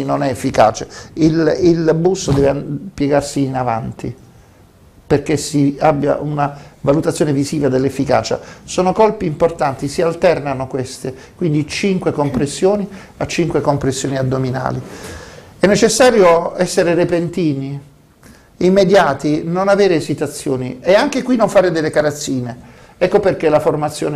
non è efficace, il busto deve piegarsi in avanti perché si abbia una valutazione visiva dell'efficacia. Sono colpi importanti, si alternano queste, quindi 5 compressioni a 5 compressioni addominali. È necessario essere repentini, immediati, non avere esitazioni e anche qui non fare delle carazzine. Ecco perché la formazione